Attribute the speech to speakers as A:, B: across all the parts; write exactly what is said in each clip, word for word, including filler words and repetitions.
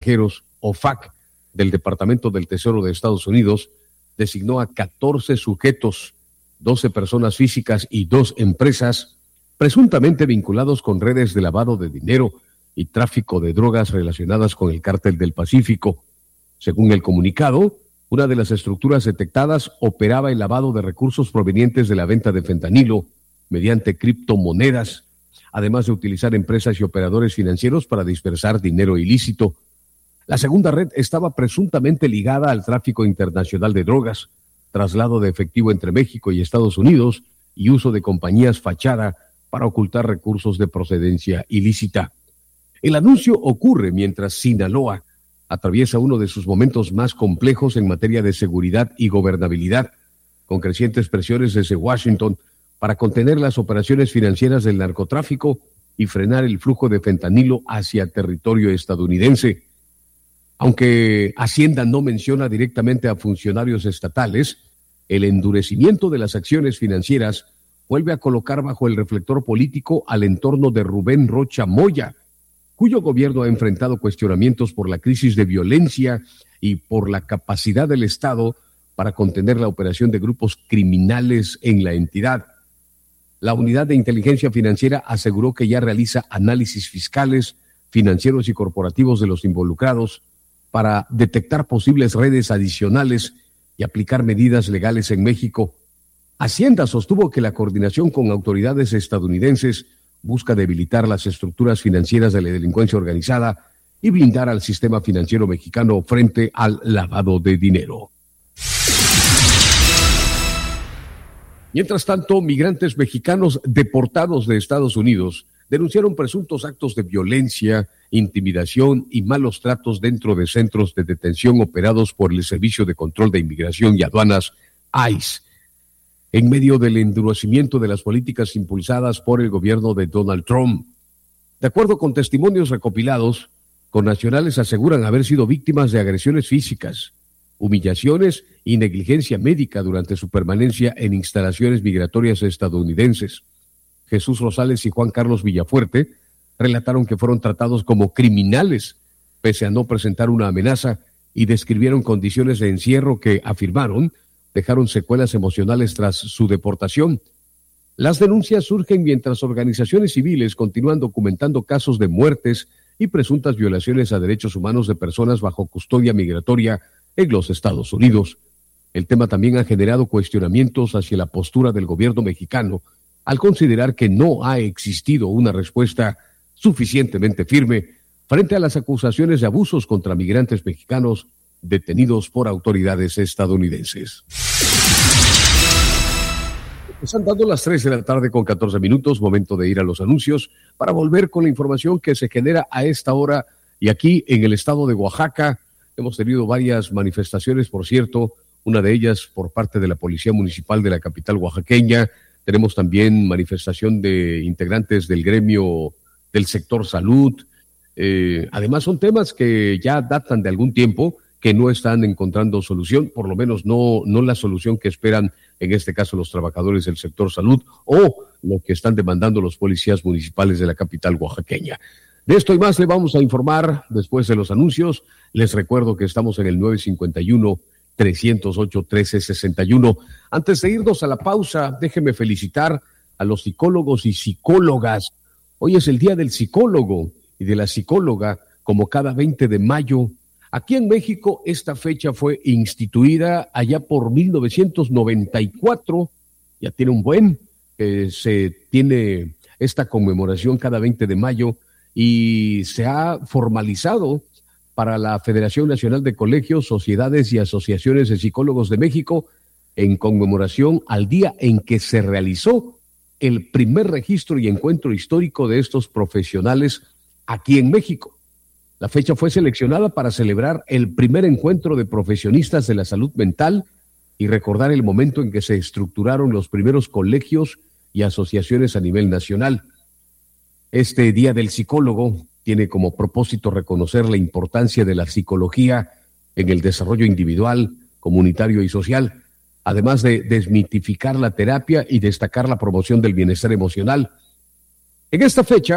A: Extranjeros, O F A C, del Departamento del Tesoro de Estados Unidos, designó a catorce sujetos, doce personas físicas y dos empresas, presuntamente vinculados con redes de lavado de dinero y tráfico de drogas relacionadas con el Cártel del Pacífico. Según el comunicado, una de las estructuras detectadas operaba el lavado de recursos provenientes de la venta de fentanilo mediante criptomonedas, además de utilizar empresas y operadores financieros para dispersar dinero ilícito. La segunda red estaba presuntamente ligada al tráfico internacional de drogas, traslado de efectivo entre México y Estados Unidos y uso de compañías fachada para ocultar recursos de procedencia ilícita. El anuncio ocurre mientras Sinaloa atraviesa uno de sus momentos más complejos en materia de seguridad y gobernabilidad, con crecientes presiones desde Washington para contener las operaciones financieras del narcotráfico y frenar el flujo de fentanilo hacia territorio estadounidense. Aunque Hacienda no menciona directamente a funcionarios estatales, el endurecimiento de las acciones financieras vuelve a colocar bajo el reflector político al entorno de Rubén Rocha Moya, cuyo gobierno ha enfrentado cuestionamientos por la crisis de violencia y por la capacidad del Estado para contener la operación de grupos criminales en la entidad. La Unidad de Inteligencia Financiera aseguró que ya realiza análisis fiscales, financieros y corporativos de los involucrados para detectar posibles redes adicionales y aplicar medidas legales en México. Hacienda sostuvo que la coordinación con autoridades estadounidenses busca debilitar las estructuras financieras de la delincuencia organizada y blindar al sistema financiero mexicano frente al lavado de dinero. Mientras tanto, migrantes mexicanos deportados de Estados Unidos denunciaron presuntos actos de violencia, intimidación y malos tratos dentro de centros de detención operados por el Servicio de Control de Inmigración y Aduanas, I C E, en medio del endurecimiento de las políticas impulsadas por el gobierno de Donald Trump. De acuerdo con testimonios recopilados, connacionales aseguran haber sido víctimas de agresiones físicas, humillaciones y negligencia médica durante su permanencia en instalaciones migratorias estadounidenses. Jesús Rosales y Juan Carlos Villafuerte relataron que fueron tratados como criminales, pese a no presentar una amenaza, y describieron condiciones de encierro que, afirmaron, dejaron secuelas emocionales tras su deportación. Las denuncias surgen mientras organizaciones civiles continúan documentando casos de muertes y presuntas violaciones a derechos humanos de personas bajo custodia migratoria en los Estados Unidos. El tema también ha generado cuestionamientos hacia la postura del gobierno mexicano al considerar que no ha existido una respuesta suficientemente firme frente a las acusaciones de abusos contra migrantes mexicanos detenidos por autoridades estadounidenses. Están dando las tres de la tarde con catorce minutos, momento de ir a los anuncios para volver con la información que se genera a esta hora. Y aquí en el estado de Oaxaca hemos tenido varias manifestaciones, por cierto, una de ellas por parte de la Policía Municipal de la capital oaxaqueña. Tenemos también manifestación de integrantes del gremio del sector salud. Eh, además son temas que ya datan de algún tiempo, que no están encontrando solución, por lo menos no, no la solución que esperan, en este caso, los trabajadores del sector salud o lo que están demandando los policías municipales de la capital oaxaqueña. De esto y más le vamos a informar después de los anuncios. Les recuerdo que estamos en el nueve cinco uno, tres cero ocho, uno tres seis uno. Antes de irnos a la pausa, déjenme felicitar a los psicólogos y psicólogas. Hoy es el Día del Psicólogo y de la Psicóloga, como cada veinte de mayo. Aquí en México esta fecha fue instituida allá por mil novecientos noventa y cuatro, ya tiene un buen, eh, se tiene esta conmemoración cada veinte de mayo y se ha formalizado para la Federación Nacional de Colegios, Sociedades y Asociaciones de Psicólogos de México en conmemoración al día en que se realizó el primer registro y encuentro histórico de estos profesionales aquí en México. La fecha fue seleccionada para celebrar el primer encuentro de profesionistas de la salud mental y recordar el momento en que se estructuraron los primeros colegios y asociaciones a nivel nacional. Este Día del Psicólogo tiene como propósito reconocer la importancia de la psicología en el desarrollo individual, comunitario y social, además de desmitificar la terapia y destacar la promoción del bienestar emocional. En esta fecha,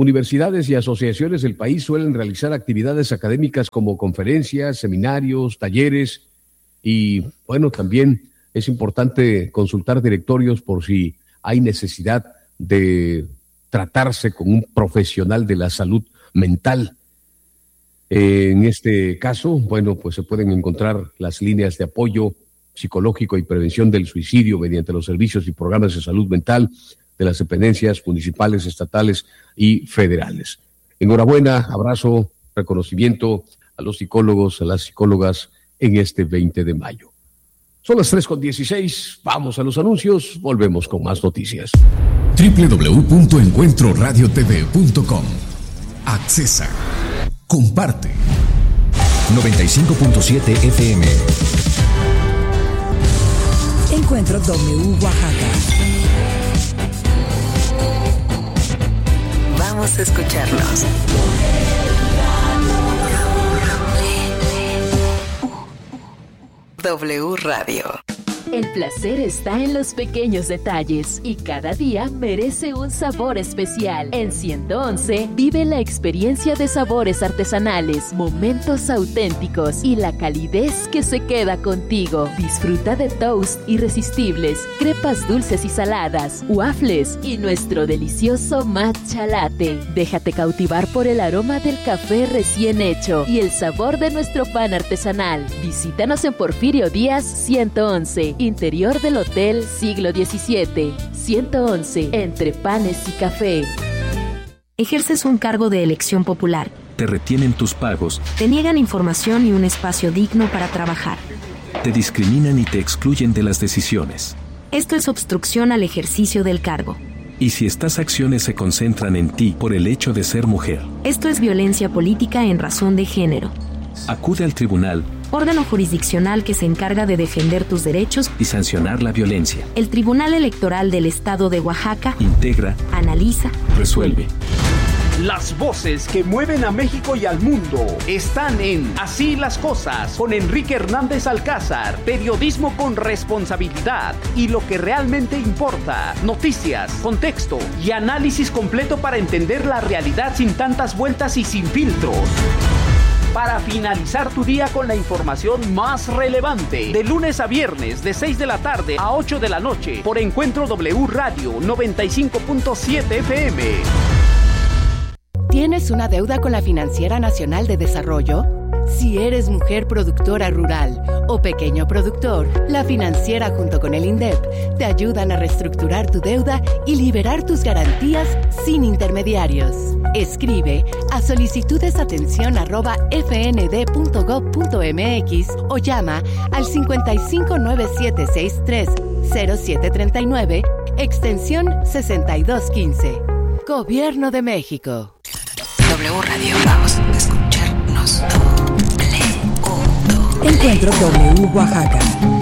A: Universidades y asociaciones del país suelen realizar actividades académicas como conferencias, seminarios, talleres y, bueno, también es importante consultar directorios por si hay necesidad de tratarse con un profesional de la salud mental. En este caso, bueno, pues se pueden encontrar las líneas de apoyo psicológico y prevención del suicidio mediante los servicios y programas de salud mental de las dependencias municipales, estatales y federales. Enhorabuena, abrazo, reconocimiento a los psicólogos, a las psicólogas en este veinte de mayo. Son las tres con dieciséis, vamos a los anuncios, volvemos con más noticias.
B: doble u doble u doble u punto encuentro radio t v punto com. Accesa. Comparte.
C: noventa y cinco punto siete F M.
D: Encuentro W Oaxaca.
E: Vamos a escucharlos. W Radio.
F: El placer está en los pequeños detalles y cada día merece un sabor especial. En ciento once vive la experiencia de sabores artesanales, momentos auténticos y la calidez que se queda contigo. Disfruta de toast irresistibles, crepas dulces y saladas, waffles y nuestro delicioso matcha latte. Déjate cautivar por el aroma del café recién hecho y el sabor de nuestro pan artesanal. Visítanos en Porfirio Díaz ciento once. Interior del Hotel Siglo diecisiete, ciento once, entre panes y café.
G: Ejerces un cargo de elección popular.
H: Te retienen tus pagos.
G: Te niegan información y un espacio digno para trabajar.
H: Te discriminan y te excluyen de las decisiones.
G: Esto es obstrucción al ejercicio del cargo.
H: Y si estas acciones se concentran en ti por el hecho de ser mujer.
G: Esto es violencia política en razón de género.
H: Acude al tribunal,
G: órgano jurisdiccional que se encarga de defender tus derechos
H: y sancionar la violencia.
G: El Tribunal Electoral del Estado de Oaxaca
H: integra,
G: analiza,
H: resuelve.
I: Las voces que mueven a México y al mundo están en Así las Cosas con Enrique Hernández Alcázar. Periodismo con responsabilidad y lo que realmente importa. Noticias, contexto y análisis completo para entender la realidad sin tantas vueltas y sin filtros. Para finalizar tu día con la información más relevante. De lunes a viernes, de seis de la tarde a ocho de la noche, por Encuentro W Radio noventa y cinco punto siete F M.
J: ¿Tienes una deuda con la Financiera Nacional de Desarrollo? Si eres mujer productora rural o pequeño productor, la Financiera junto con el INDEP te ayudan a reestructurar tu deuda y liberar tus garantías sin intermediarios. Escribe a solicitudesatención arroba f n d punto gov punto m x o llama al cincuenta y cinco nueve siete seis tres cero siete tres nueve, extensión sesenta y dos quince. Gobierno de México.
E: W Radio, vamos a escucharnos.
D: Encuentro W Oaxaca.